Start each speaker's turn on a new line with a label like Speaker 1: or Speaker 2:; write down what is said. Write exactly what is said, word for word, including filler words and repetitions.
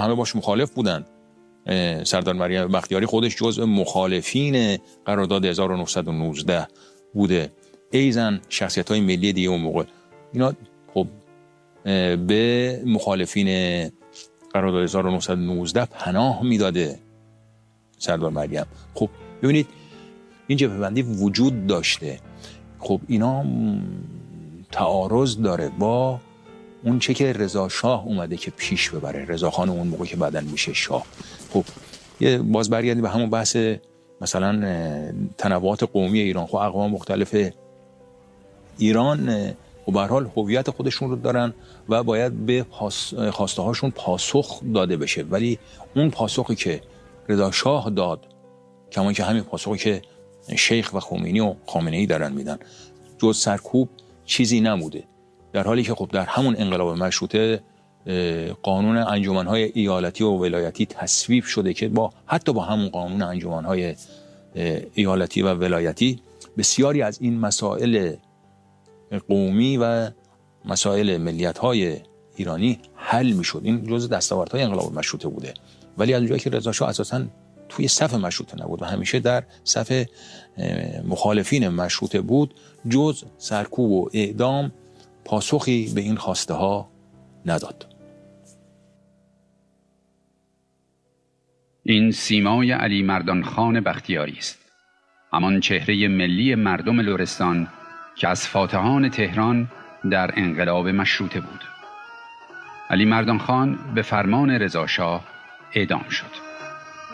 Speaker 1: همه باش مخالف بودن. سردار مریم بختیاری خودش جزء مخالفین قرارداد هزار و نهصد و نوزده بوده. ایزن شخصیت‌های ملی دیگه اون موقع اینا خب به مخالفین قرارداد هزار و نهصد و نوزده پناه میداده سردار مریم. خب ببینید این جبهه‌بندی وجود داشته. خب اینا تعارض داره با اون چه که رضا شاه اومده که پیش ببره، رضا خان اون موقع که بعدن میشه شاه. خب یه باز برگردیم به همون بحث مثلا تنوعات قومی ایران. خب اقوام مختلف ایران و به هر حال هویت خودشون رو دارن و باید به خواسته هاشون پاسخ داده بشه، ولی اون پاسخی که رضا شاه داد کمان که همین پاسخی که شیخ و خمینی و خامنه‌ای دارن میدن جز سرکوب چیزی نبوده. در حالی که خب در همون انقلاب مشروطه قانون انجمن‌های ایالتی و ولایتی تصویب شده که با حتی با همون قانون انجمن‌های ایالتی و ولایتی بسیاری از این مسائل قومی و مسائل ملیت‌های ایرانی حل می‌شد. این جزء دستاوردهای انقلاب مشروطه بوده. ولی از اونجایی که رضا شاه اساساً توی صف مشروطه نبود و همیشه در صف مخالفین مشروطه بود، جز سرکوب و اعدام پاسخی به این خواسته ها نداد.
Speaker 2: این سیمای علی مردان خان بختیاری است، همان چهره ملی مردم لرستان که از فاتحان تهران در انقلاب مشروطه بود. علی مردان خان به فرمان رضا شاه اعدام شد.